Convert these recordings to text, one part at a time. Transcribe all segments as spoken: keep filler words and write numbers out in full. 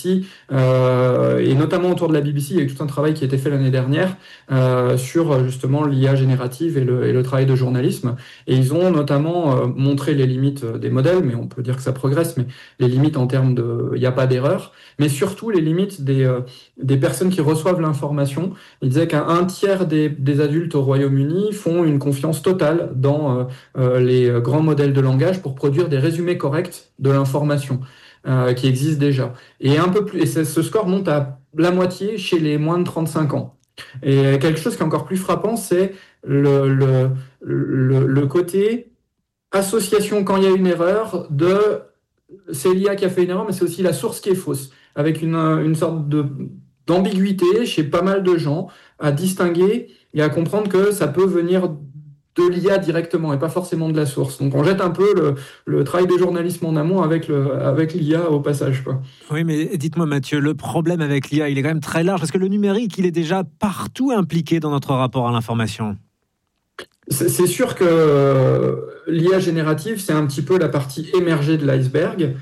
euh, et notamment autour de la B B C, il y a eu tout un travail qui a été fait l'année dernière euh, sur justement l'I A générative et le, et le travail de journalisme. Et ils ont notamment euh, montré les limites des modèles, mais on peut dire que ça progresse, mais les limites en termes de... Il n'y a pas d'erreur, mais surtout les limites des, euh, des personnes qui reçoivent l'information. Ils disaient qu'un tiers des, des adultes au Royaume-Uni font une confiance totale dans euh, euh, les grands modèles de langage pour produire des résumés corrects de l'information. Euh, qui existe déjà. Et un peu plus, et ce score monte à la moitié chez les moins de trente-cinq ans. Et quelque chose qui est encore plus frappant, c'est le, le, le, le côté association quand il y a une erreur de c'est l'I A qui a fait une erreur, mais c'est aussi la source qui est fausse, avec une, une sorte de, d'ambiguïté chez pas mal de gens à distinguer et à comprendre que ça peut venir de l'I A directement et pas forcément de la source. Donc on jette un peu le, le travail de journalisme en amont avec, le, avec l'I A au passage, quoi. Oui, mais dites-moi Mathieu, le problème avec l'I A, il est quand même très large, parce que le numérique, il est déjà partout impliqué dans notre rapport à l'information. C'est, c'est sûr que l'I A générative, c'est un petit peu la partie émergée de l'iceberg.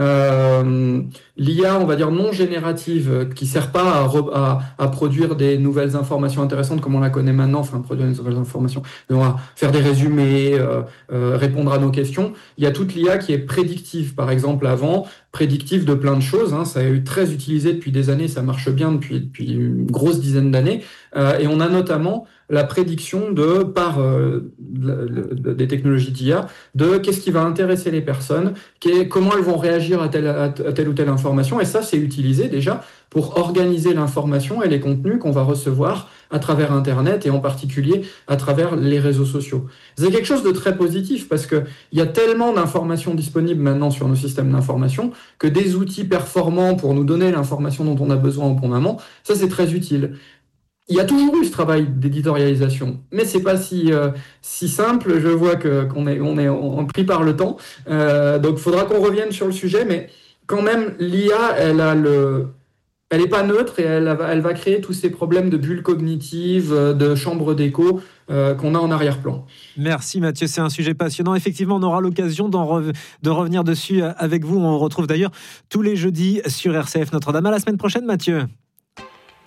Euh, L'I A, on va dire non générative, qui sert pas à, re, à, à produire des nouvelles informations intéressantes comme on la connaît maintenant, enfin produire des nouvelles informations, mais on va faire des résumés, euh, euh, répondre à nos questions. Il y a toute l'I A qui est prédictive, par exemple avant, prédictive de plein de choses. Hein, ça a été très utilisé depuis des années, ça marche bien depuis, depuis une grosse dizaine d'années. Euh, et on a notamment la prédiction de par euh, le, le, des technologies d'I A de qu'est-ce qui va intéresser les personnes, comment elles vont réagir à telle, à telle ou telle information. Et ça, c'est utilisé déjà pour organiser l'information et les contenus qu'on va recevoir à travers Internet et en particulier à travers les réseaux sociaux. C'est quelque chose de très positif parce qu'il y a tellement d'informations disponibles maintenant sur nos systèmes d'information que des outils performants pour nous donner l'information dont on a besoin au bon moment, ça c'est très utile. Il y a toujours eu ce travail d'éditorialisation, mais c'est pas si euh, si simple. Je vois que qu'on est on est on pris par le temps, euh, donc il faudra qu'on revienne sur le sujet. Mais quand même, l'I A, elle a le, elle est pas neutre et elle va elle va créer tous ces problèmes de bulles cognitives, de chambres d'écho euh, qu'on a en arrière-plan. Merci Mathieu, c'est un sujet passionnant. Effectivement, on aura l'occasion d'en re- de revenir dessus avec vous. On retrouve d'ailleurs tous les jeudis sur R C F Notre-Dame. À la semaine prochaine, Mathieu.